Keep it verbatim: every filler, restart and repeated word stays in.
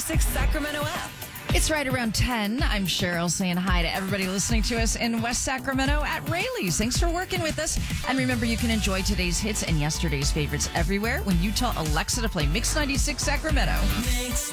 ninety-six Sacramento app. It's right around ten. I'm Cheryl saying hi to everybody listening to us in West Sacramento at Rayleigh's. Thanks for working with us. And remember, you can enjoy today's hits and yesterday's favorites everywhere when you tell Alexa to play Mix ninety-six Sacramento. Mix